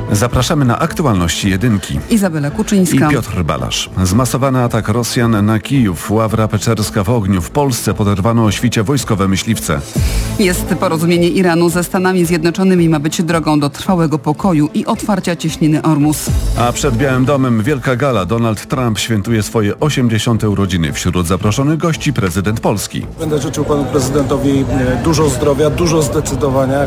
Zapraszamy na aktualności jedynki. Izabela Kuczyńska I Piotr Balasz. Zmasowany atak Rosjan na Kijów. Ławra Peczerska w ogniu. W Polsce poderwano o świcie wojskowe myśliwce. Jest porozumienie Iranu ze Stanami Zjednoczonymi. Ma być drogą do trwałego pokoju i otwarcia cieśniny Ormus. A przed Białym Domem wielka gala. Donald Trump świętuje swoje 80. urodziny. Wśród zaproszonych gości prezydent Polski. Będę życzył panu prezydentowi dużo zdrowia, dużo zdecydowania.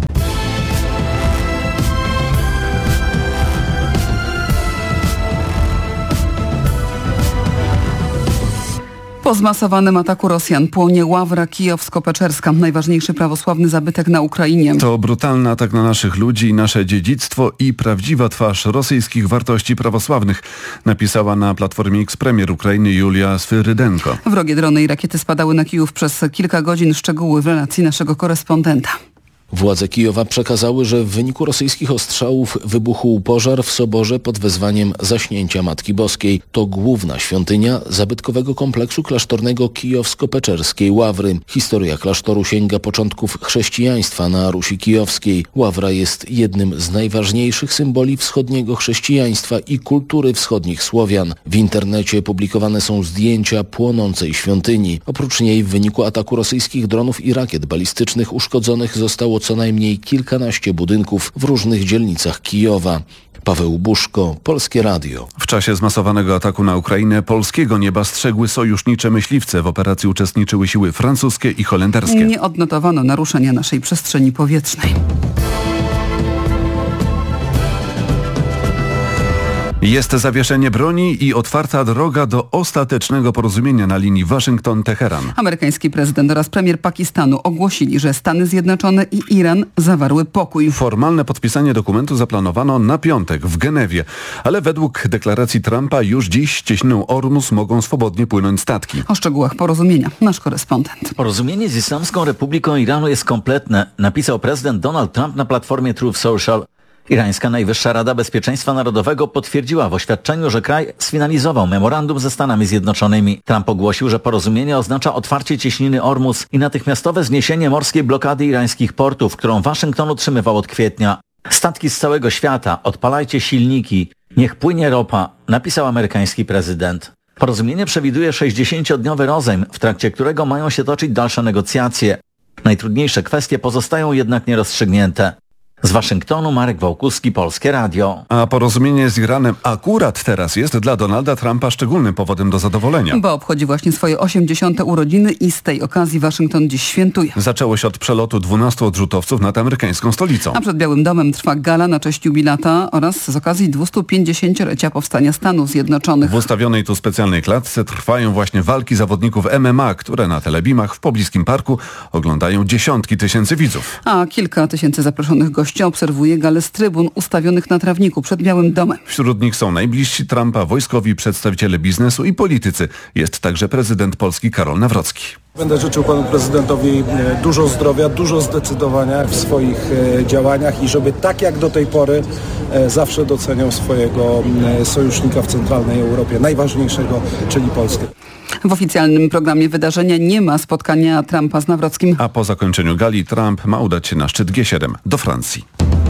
Po zmasowanym ataku Rosjan płonie Ławra Kijowsko-Peczerska, najważniejszy prawosławny zabytek na Ukrainie. To brutalny atak na naszych ludzi, nasze dziedzictwo i prawdziwa twarz rosyjskich wartości prawosławnych, napisała na Platformie X premier Ukrainy Julia Swyrydenko. Wrogie drony i rakiety spadały na Kijów przez kilka godzin. Szczegóły w relacji naszego korespondenta. Władze Kijowa przekazały, że w wyniku rosyjskich ostrzałów wybuchł pożar w soborze pod wezwaniem Zaśnięcia Matki Boskiej. To główna świątynia zabytkowego kompleksu klasztornego Kijowsko-Peczerskiej Ławry. Historia klasztoru sięga początków chrześcijaństwa na Rusi Kijowskiej. Ławra jest jednym z najważniejszych symboli wschodniego chrześcijaństwa i kultury wschodnich Słowian. W internecie publikowane są zdjęcia płonącej świątyni. Oprócz niej w wyniku ataku rosyjskich dronów i rakiet balistycznych uszkodzonych zostało co najmniej kilkanaście budynków w różnych dzielnicach Kijowa. Paweł Buszko, Polskie Radio. W czasie zmasowanego ataku na Ukrainę polskiego nieba strzegły sojusznicze myśliwce. W operacji uczestniczyły siły francuskie i holenderskie. Nie odnotowano naruszenia naszej przestrzeni powietrznej. Jest zawieszenie broni i otwarta droga do ostatecznego porozumienia na linii Waszyngton-Teheran. Amerykański prezydent oraz premier Pakistanu ogłosili, że Stany Zjednoczone i Iran zawarły pokój. Formalne podpisanie dokumentu zaplanowano na piątek w Genewie, ale według deklaracji Trumpa już dziś cieśniną Ormus mogą swobodnie płynąć statki. O szczegółach porozumienia nasz korespondent. Porozumienie z Islamską Republiką Iranu jest kompletne, napisał prezydent Donald Trump na platformie Truth Social. Irańska Najwyższa Rada Bezpieczeństwa Narodowego potwierdziła w oświadczeniu, że kraj sfinalizował memorandum ze Stanami Zjednoczonymi. Trump ogłosił, że porozumienie oznacza otwarcie cieśniny Ormus i natychmiastowe zniesienie morskiej blokady irańskich portów, którą Waszyngton utrzymywał od kwietnia. Statki z całego świata, odpalajcie silniki, niech płynie ropa, napisał amerykański prezydent. Porozumienie przewiduje 60-dniowy rozejm, w trakcie którego mają się toczyć dalsze negocjacje. Najtrudniejsze kwestie pozostają jednak nierozstrzygnięte. Z Waszyngtonu Marek Wałkuski, Polskie Radio. A porozumienie z Iranem akurat teraz jest dla Donalda Trumpa szczególnym powodem do zadowolenia. Bo obchodzi właśnie swoje 80. urodziny i z tej okazji Waszyngton dziś świętuje. Zaczęło się od przelotu 12 odrzutowców nad amerykańską stolicą. A przed Białym Domem trwa gala na cześć jubilata oraz z okazji 250-lecia powstania Stanów Zjednoczonych. W ustawionej tu specjalnej klatce trwają właśnie walki zawodników MMA, które na telebimach w pobliskim parku oglądają dziesiątki tysięcy widzów. A kilka tysięcy zaproszonych gości obserwuje galę z trybun ustawionych na trawniku przed Białym Domem. Wśród nich są najbliżsi Trumpa, wojskowi, przedstawiciele biznesu i politycy. Jest także prezydent Polski Karol Nawrocki. Będę życzył panu prezydentowi dużo zdrowia, dużo zdecydowania w swoich działaniach i żeby tak jak do tej pory zawsze doceniał swojego sojusznika w centralnej Europie, najważniejszego, czyli Polskę. W oficjalnym programie wydarzenia nie ma spotkania Trumpa z Nawrockim. A po zakończeniu gali Trump ma udać się na szczyt G7 do Francji.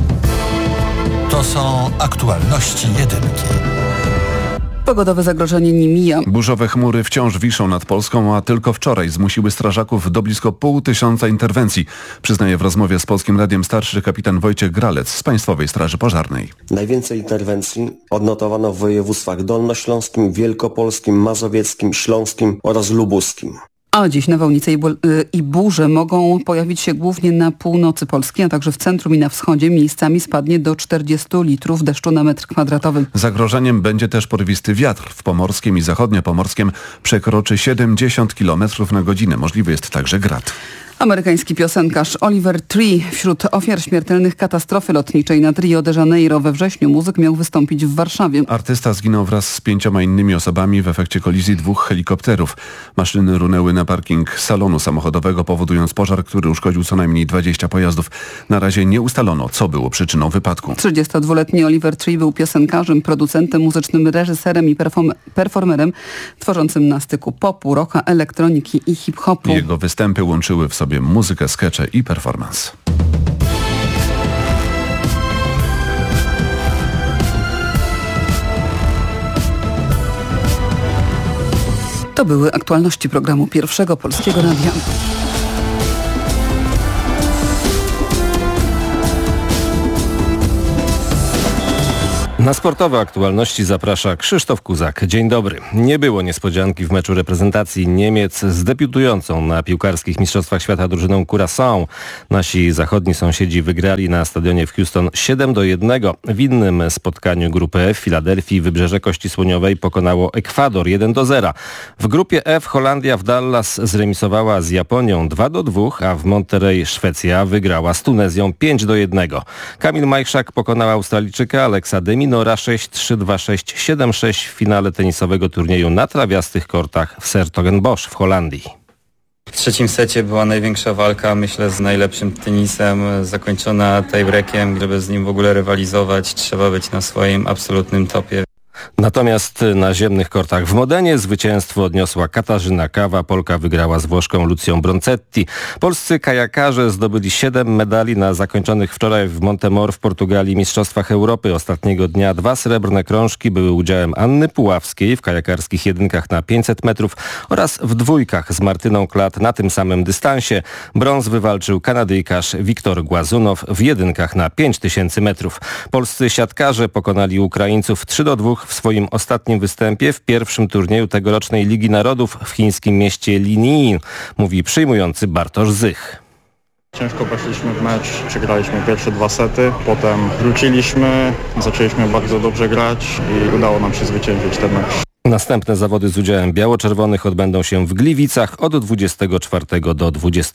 To są aktualności jedynki. Pogodowe zagrożenie nie mija. Burzowe chmury wciąż wiszą nad Polską, a tylko wczoraj zmusiły strażaków do blisko 500 interwencji, przyznaje w rozmowie z Polskim Radiem starszy kapitan Wojciech Gralec z Państwowej Straży Pożarnej. Najwięcej interwencji odnotowano w województwach dolnośląskim, wielkopolskim, mazowieckim, śląskim oraz lubuskim. A dziś nawałnice i burze mogą pojawić się głównie na północy Polski, a także w centrum i na wschodzie. Miejscami spadnie do 40 litrów deszczu na metr kwadratowy. Zagrożeniem będzie też porywisty wiatr. W Pomorskiem i Zachodniopomorskiem przekroczy 70 km na godzinę. Możliwy jest także grad. Amerykański piosenkarz Oliver Tree wśród ofiar śmiertelnych katastrofy lotniczej nad Rio de Janeiro we wrześniu muzyk miał wystąpić w Warszawie. Artysta zginął wraz z 5 innymi osobami w efekcie kolizji 2 helikopterów. Maszyny runęły na parking salonu samochodowego, powodując pożar, który uszkodził co najmniej 20 pojazdów. Na razie nie ustalono, co było przyczyną wypadku. 32-letni Oliver Tree był piosenkarzem, producentem muzycznym, reżyserem i performerem tworzącym na styku popu, rocka, elektroniki i hip-hopu. Jego występy łączyły w sobie muzykę, skecze i performance. To były aktualności programu Pierwszego Polskiego Radia. Na sportowe aktualności zaprasza Krzysztof Kuzak. Dzień dobry. Nie było niespodzianki w meczu reprezentacji Niemiec z debiutującą na piłkarskich Mistrzostwach Świata drużyną Curaçao. Nasi zachodni sąsiedzi wygrali na stadionie w Houston 7-1. W innym spotkaniu grupy F w Filadelfii Wybrzeże Kości Słoniowej pokonało Ekwador 1-0. W grupie F Holandia w Dallas zremisowała z Japonią 2-2, a w Monterrey Szwecja wygrała z Tunezją 5-1. Kamil Majchrzak pokonał Australijczyka Alexa de Minaura 6-3, 2-6, 7-6 w finale tenisowego turnieju na trawiastych kortach w 's-Hertogenbosch w Holandii. W trzecim secie była największa walka, myślę, z najlepszym tenisem, zakończona tiebreakiem. Żeby z nim w ogóle rywalizować, trzeba być na swoim absolutnym topie. Natomiast na ziemnych kortach w Modenie zwycięstwo odniosła Katarzyna Kawa. Polka wygrała z Włoszką Lucją Broncetti. Polscy kajakarze zdobyli 7 medali na zakończonych wczoraj w Montemor w Portugalii Mistrzostwach Europy. Ostatniego dnia 2 srebrne krążki były udziałem Anny Puławskiej w kajakarskich jedynkach na 500 metrów oraz w dwójkach z Martyną Klat na tym samym dystansie. Brąz wywalczył Kanadyjkarz Wiktor Głazunow w jedynkach na 5000 metrów. Polscy siatkarze pokonali Ukraińców 3-2 w swoim ostatnim występie w pierwszym turnieju tegorocznej Ligi Narodów w chińskim mieście Linyi, mówi przyjmujący Bartosz Zych. Ciężko poszliśmy w mecz, przegraliśmy pierwsze 2 sety, potem wróciliśmy, zaczęliśmy bardzo dobrze grać i udało nam się zwyciężyć ten mecz. Następne zawody z udziałem biało-czerwonych odbędą się w Gliwicach od 24 do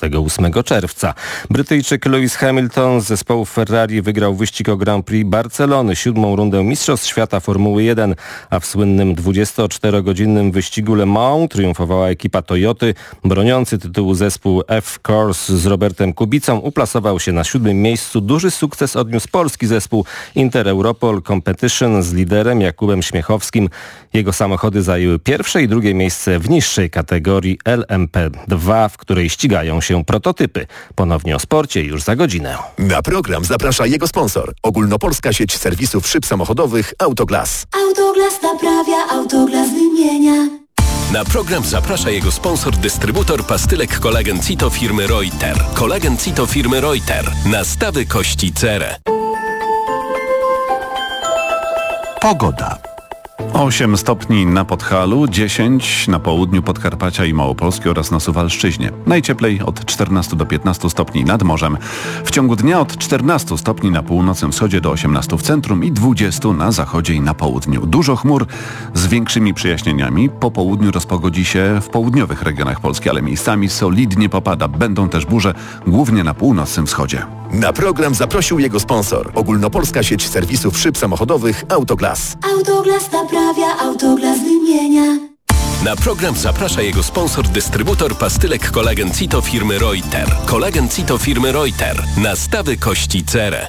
28 czerwca. Brytyjczyk Lewis Hamilton z zespołu Ferrari wygrał wyścig o Grand Prix Barcelony, 7. rundę Mistrzostw Świata Formuły 1, a w słynnym 24-godzinnym wyścigu Le Mans triumfowała ekipa Toyoty. Broniący tytułu zespół F-Corse z Robertem Kubicą uplasował się na 7. miejscu. Duży sukces odniósł polski zespół Inter Europol Competition z liderem Jakubem Śmiechowskim. Jego samochody zajęły pierwsze i drugie miejsce w niższej kategorii LMP2, w której ścigają się prototypy. Ponownie o sporcie już za godzinę. Na program zaprasza jego sponsor. Ogólnopolska sieć serwisów szyb samochodowych Autoglas. Autoglas naprawia, Autoglas wymienia. Na program zaprasza jego sponsor, dystrybutor pastylek Kolagen Cito firmy Reuter. Kolagen Cito firmy Reuter. Nastawy kości cerę. Pogoda. 8 stopni na Podhalu, 10 na południu Podkarpacia i Małopolski oraz na Suwalszczyźnie. Najcieplej od 14 do 15 stopni nad morzem. W ciągu dnia od 14 stopni na północnym wschodzie do 18 w centrum i 20 na zachodzie i na południu. Dużo chmur z większymi przejaśnieniami. Po południu rozpogodzi się w południowych regionach Polski, ale miejscami solidnie popada. Będą też burze, głównie na północnym wschodzie. Na program zaprosił jego sponsor. Ogólnopolska sieć serwisów szyb samochodowych Autoglas. Autoglas naprawia, Autoglas wymienia. Na program zaprasza jego sponsor, dystrybutor pastylek Kolagen Cito firmy Reuter. Kolagen Cito firmy Reuter. Nastawy kości cerę.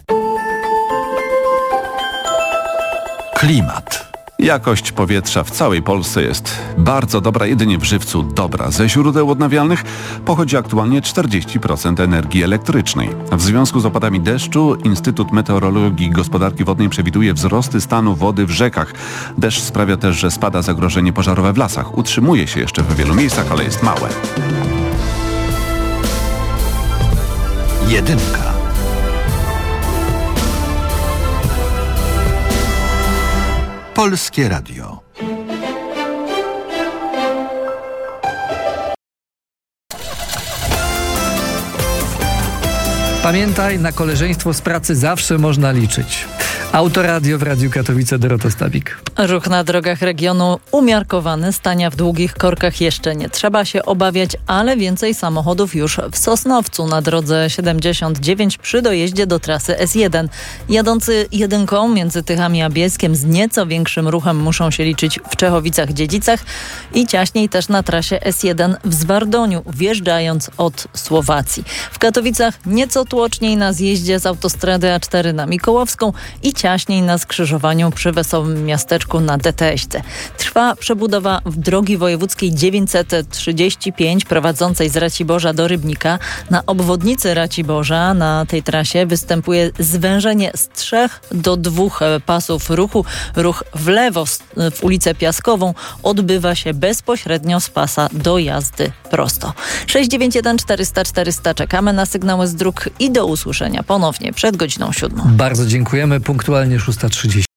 Klimat. Jakość powietrza w całej Polsce jest bardzo dobra, jedynie w Żywcu dobra. Ze źródeł odnawialnych pochodzi aktualnie 40% energii elektrycznej. W związku z opadami deszczu Instytut Meteorologii i Gospodarki Wodnej przewiduje wzrosty stanu wody w rzekach. Deszcz sprawia też, że spada zagrożenie pożarowe w lasach. Utrzymuje się jeszcze w wielu miejscach, ale jest małe. Jedynka. Polskie Radio. Pamiętaj, na koleżeństwo z pracy zawsze można liczyć. Autoradio w Radiu Katowice, Dorota Stabik. Ruch na drogach regionu umiarkowany, stania w długich korkach jeszcze nie trzeba się obawiać, ale więcej samochodów już w Sosnowcu na drodze 79 przy dojeździe do trasy S1. Jadący jedynką między Tychami a Bielskiem z nieco większym ruchem muszą się liczyć w Czechowicach-Dziedzicach i ciaśniej też na trasie S1 w Zwardoniu, wjeżdżając od Słowacji. W Katowicach nieco tłoczniej na zjeździe z autostrady A4 na Mikołowską i ciaśniej na skrzyżowaniu przy Wesołym Miasteczku na DTS-ce. Trwa przebudowa drogi wojewódzkiej 935 prowadzącej z Raciborza do Rybnika. Na obwodnicy Raciborza na tej trasie występuje zwężenie z 3 do 2 pasów ruchu. Ruch w lewo w ulicę Piaskową odbywa się bezpośrednio z pasa do jazdy prosto. 691 400 400. Czekamy na sygnały z dróg i do usłyszenia ponownie przed godziną 7. Bardzo dziękujemy. Punktualnie 6:30.